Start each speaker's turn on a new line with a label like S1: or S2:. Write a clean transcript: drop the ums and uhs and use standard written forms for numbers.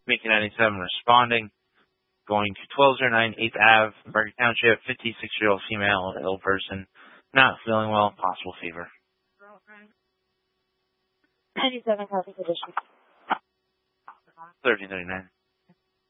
S1: Mickey 97 responding. Going to 1209 8th Ave, Bergen Township, 56-year-old female, ill person, not feeling well, possible fever.
S2: 97 copy condition.
S1: 1339.